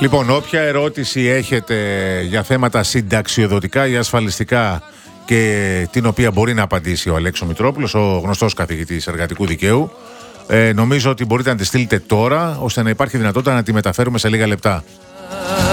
Λοιπόν, όποια ερώτηση έχετε για θέματα συνταξιοδοτικά ή ασφαλιστικά και την οποία μπορεί να απαντήσει ο Αλέξος Μητρόπουλος, ο γνωστός καθηγητής εργατικού δικαίου, νομίζω ότι μπορείτε να τη στείλετε τώρα, ώστε να υπάρχει δυνατότητα να τη μεταφέρουμε σε λίγα λεπτά.